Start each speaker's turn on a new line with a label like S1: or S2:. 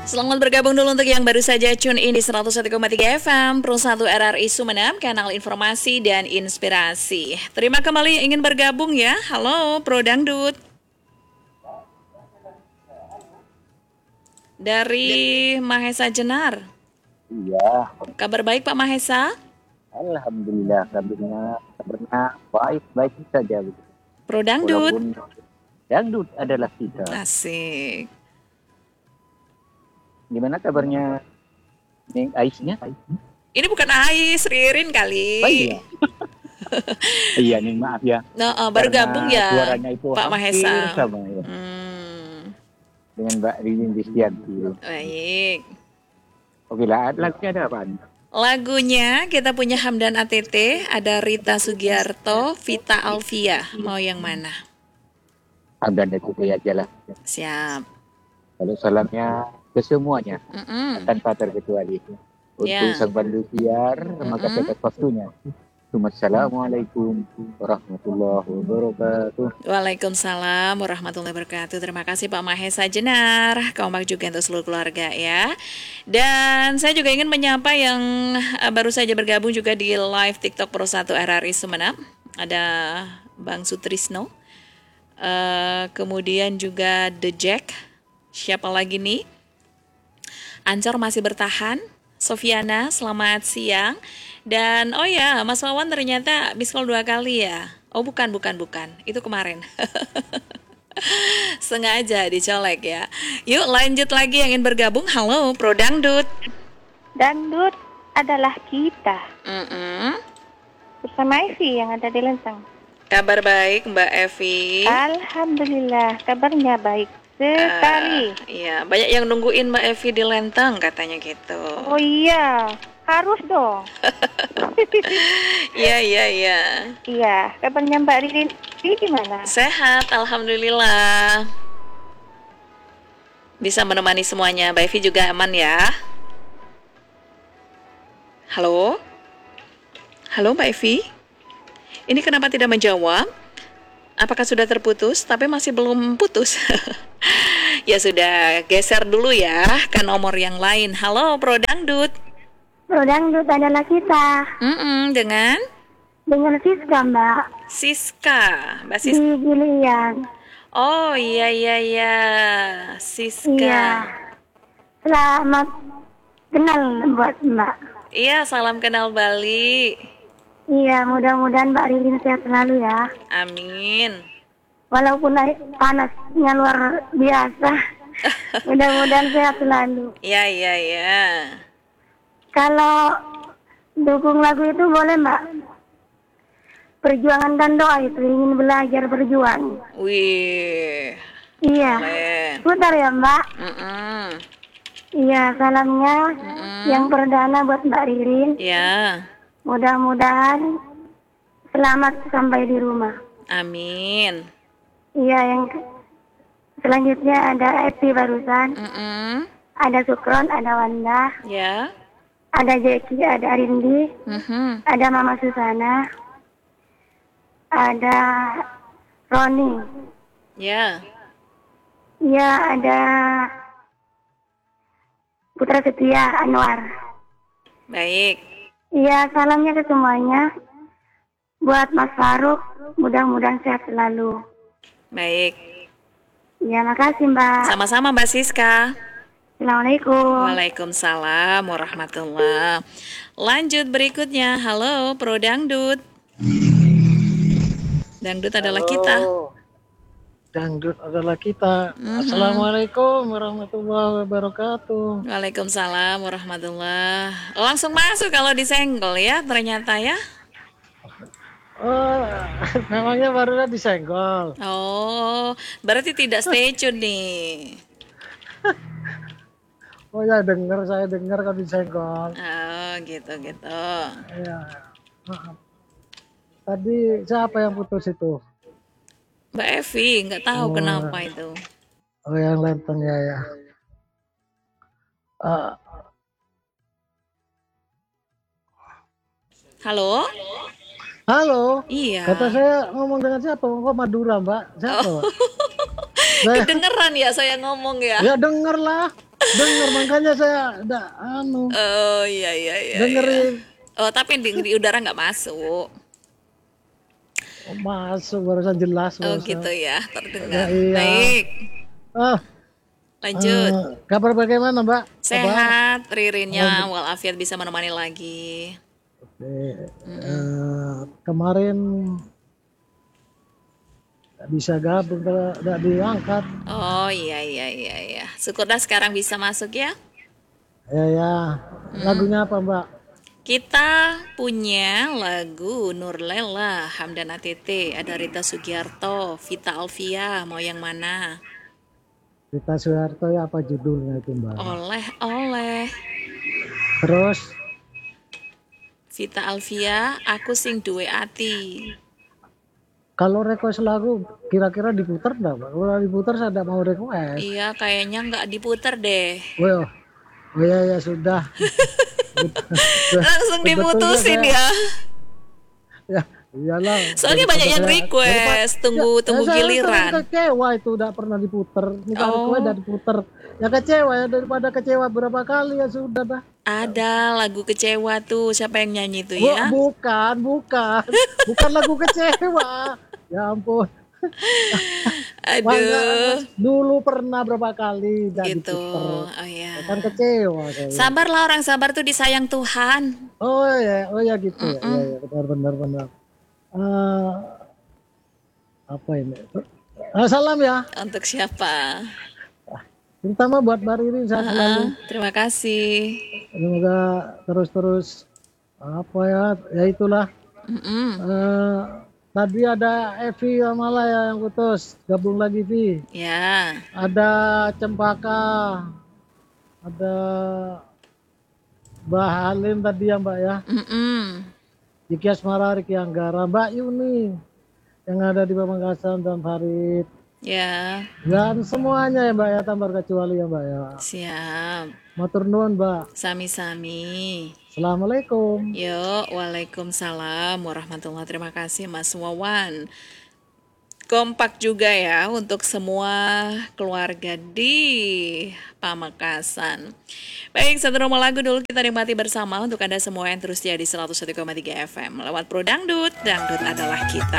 S1: Selamat bergabung dulu untuk yang baru saja tune in di 101,3 FM Pro 1 RRI Sumeneb, kanal informasi dan inspirasi. Terima kembali yang ingin bergabung ya. Halo Pro Dangdut. Dari Mahesa Jenar.
S2: Iya.
S1: Kabar baik Pak Mahesa?
S2: Alhamdulillah, kabarnya baik saja.
S1: Pro Dangdut.
S2: Walaupun dangdut adalah kita.
S1: Asik.
S2: Gimana kabarnya Neng Aisnya?
S1: Ini bukan Ais, Ririn kali.
S2: Oh iya. Iya Neng, maaf ya.
S1: Bergabung ya
S2: suaranya itu
S1: Pak Mahesa.
S2: Sama, ya. Dengan Mbak Ririn Distianti.
S1: Baik.
S2: Oke lah, lagunya ada apa?
S1: Lagunya kita punya Hamdan ATT, ada Rita Sugiarto, Vita Alvia. Mau yang mana?
S2: Hamdan ATT aja lah.
S1: Siap.
S2: Kalau salamnya ke semuanya, tanpa terkecuali. Untuk sang pandu siar, maka tepat waktunya. Assalamualaikum warahmatullahi wabarakatuh.
S1: Waalaikumsalam warahmatullahi wabarakatuh. Terima kasih Pak Mahesa Jenar. Kompak juga untuk seluruh keluarga ya. Dan saya juga ingin menyapa yang baru saja bergabung juga di live TikTok Pro 1 RRI Sumeneb. Ada Bang Sutrisno. Kemudian juga The Jack. Siapa lagi nih? Ancor masih bertahan. Sofiana, selamat siang. Dan oh ya, Mas Wawan ternyata miss call 2 kali ya. Oh bukan. Itu kemarin. Sengaja dicolek ya. Yuk lanjut lagi yang ingin bergabung. Halo, Pro Dangdut.
S3: Dangdut adalah kita. Bersama Evi yang ada di Lenteng.
S1: Kabar baik Mbak Evi.
S3: Alhamdulillah, kabarnya baik sekali.
S1: Iya, banyak yang nungguin Mbak Evi di Lenteng katanya gitu.
S3: Oh iya, harus dong.
S1: Iya.
S3: Iya, kabarnya Mbak Ririn gimana?
S1: Sehat, alhamdulillah. Bisa menemani semuanya. Mbak Evi juga aman ya. Halo Mbak Evi. Ini kenapa tidak menjawab? Apakah sudah terputus? Tapi masih belum putus. Ya sudah, geser dulu ya ke nomor yang lain. Halo Pro Dangdut.
S3: Pro Dangdut adalah kita.
S1: Dengan
S3: Siska, Mbak.
S1: Siska, Mbak Siska.
S3: Di Gilian.
S1: Oh iya. Siska.
S3: Iya. Selamat kenal buat Mbak.
S1: Iya, salam kenal Bali.
S3: Iya, mudah-mudahan Mbak Ririn sehat selalu ya.
S1: Amin.
S3: Walaupun panasnya luar biasa, mudah-mudahan sehat selalu.
S1: Iya.
S3: Kalau dukung lagu itu boleh Mbak? Perjuangan dan doa itu ingin belajar berjuang.
S1: Wih.
S3: Iya. Putar ya Mbak. Iya, salamnya yang perdana buat Mbak Ririn.
S1: Ya.
S3: Mudah-mudahan selamat sampai di rumah.
S1: Amin.
S3: Iya, yang selanjutnya ada Epi barusan. Ada Sukron, ada Wanda.
S1: Ya.
S3: Ada Jeki, ada Rindi. Ada Mama Susana. Ada Roni.
S1: Ya.
S3: Iya, ada Putra Setia Anwar.
S1: Baik.
S3: Iya, salamnya ke semuanya. Buat Mas Faruk, mudah-mudahan sehat selalu.
S1: Baik.
S3: Ya, makasih Mbak.
S1: Sama-sama Mbak Siska.
S3: Assalamualaikum.
S1: Waalaikumsalam warahmatullahi. Lanjut berikutnya. Halo Pro Dangdut. Dangdut adalah kita.
S4: Dangdut adalah kita. Assalamualaikum warahmatullahi wabarakatuh.
S1: Waalaikumsalam warahmatullahi. Langsung masuk kalau disenggol ya ternyata ya.
S4: Oh, namanya barunya disenggol.
S1: Oh, berarti tidak stay tune nih.
S4: Oh ya, saya dengar kalau disenggol.
S1: Oh, gitu.
S4: Ya, maaf. Tadi siapa yang putus itu?
S1: Mbak Evi, nggak tahu kenapa itu.
S4: Oh, yang Lenteng ya.
S1: Halo?
S4: Halo.
S1: Iya.
S4: Kata saya ngomong dengan siapa? Kok Madura, Mbak? Siapa?
S1: Kedengeran ya saya ngomong ya?
S4: Ya denger lah. Dengar makanya saya ada
S1: Oh iya iya iya.
S4: dengerin.
S1: Oh tapi di udara nggak masuk.
S4: Oh, masuk barusan jelas
S1: Oh
S4: barusan.
S1: gitu ya,
S4: Ya,
S1: terdengar.
S4: iya.
S1: Baik,
S4: Ah,
S1: lanjut.
S4: kabar bagaimana Mbak? Kabar?
S1: Sehat, Ririnnya walafiat bisa menemani lagi.
S4: Kemarin nggak bisa gabung kalau nggak diangkat.
S1: Oh iya iya iya iya. Syukurlah sekarang bisa masuk ya.
S4: Ya. Lagunya apa Mbak?
S1: Kita punya lagu Nurlela, Hamdana Tete, ada Rita Sugiarto, Vita Alvia, mau yang mana?
S4: Rita Suharto ya apa judulnya itu Mbak?
S1: Oleh.
S4: Terus
S1: Vita Alvia, aku sing duwe ati.
S4: kalau request lagu kira-kira diputar nggak Mbak? Kalau diputar saya tidak mau request.
S1: Iya, kayaknya nggak diputer deh.
S4: Oh ya sudah.
S1: Langsung diputusin
S4: Sebetulnya
S1: ya.
S4: Ya iyalah.
S1: Soalnya banyak yang request, tunggu
S4: saya
S1: giliran.
S4: kecewa itu udah pernah diputer. Minta
S1: Oh.
S4: request udah diputer. Ya kecewa ya daripada kecewa berapa kali ya sudah dah.
S1: Ada lagu kecewa tuh, siapa yang nyanyi tuh ya?
S4: Bukan lagu kecewa. Ya ampun.
S1: Aduh,
S4: Dulu pernah berapa kali jadi
S1: gitu.
S4: diputer.
S1: Oh ya.
S4: Kan kecewa saya.
S1: Sabarlah, orang sabar tuh disayang Tuhan.
S4: Oh ya gitu ya. Ya, benar. Apa ini? Salam ya.
S1: Untuk siapa?
S4: Terutama buat Mbak Riri saya selalu.
S1: Terima kasih.
S4: Semoga terus apa ya itulah.
S1: Mm-mm.
S4: Tadi ada Evi Malaya yang putus, gabung lagi Vi.
S1: Ya,
S4: Ada Cempaka, ada Mbak Halim tadi ya Mbak ya. Jiki Asmara, Riki Anggara, Mbak Yuni yang ada di Pamekasan dan Farid.
S1: ya,
S4: Dan semuanya ya Mbak ya, tanpa kecuali ya Mbak ya.
S1: siap.
S4: Matur nuwun Mbak.
S1: Sami-sami.
S4: Assalamualaikum.
S1: Yuk, waalaikumsalam warahmatullahi. Terima kasih Mas Wawan. Kompak juga ya untuk semua keluarga di Pamekasan. Baik, satu nomor lagu dulu kita nikmati bersama untuk Anda semua yang terus setia di 101,3 FM. Lewat Pro Dangdut, Dangdut adalah kita.